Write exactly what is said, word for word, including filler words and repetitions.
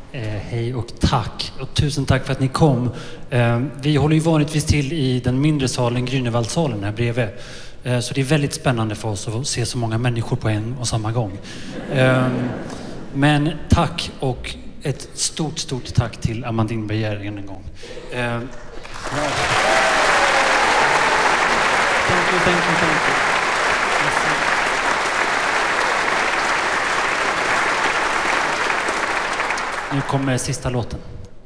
Eh, hej och tack. Och tusen tack för att ni kom. Eh, vi håller ju vanligtvis till i den mindre salen, Grünewaldsalen här bredvid. Eh, så det är väldigt spännande för oss att se så många människor på en och samma gång. Eh, men tack och ett stort, stort tack till Amandine Berger en gång. Eh, ja. Thank you, thank you, thank you. Nu kommer sista låten.